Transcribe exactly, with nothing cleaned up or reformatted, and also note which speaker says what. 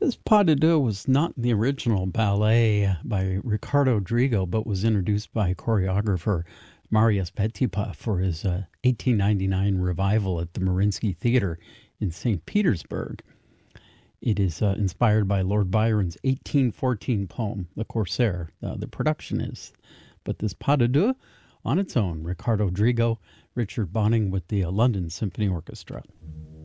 Speaker 1: This pas de deux was not in the original ballet by Ricardo Drigo, but was introduced by choreographer Marius Petipa for his uh, eighteen ninety-nine revival at the Mariinsky Theater in Saint Petersburg. It is uh, inspired by Lord Byron's eighteen fourteen poem, The Corsair. Uh, the production is. But this pas de deux, on its own, Ricardo Drigo, Richard Bonning with the uh, London Symphony Orchestra.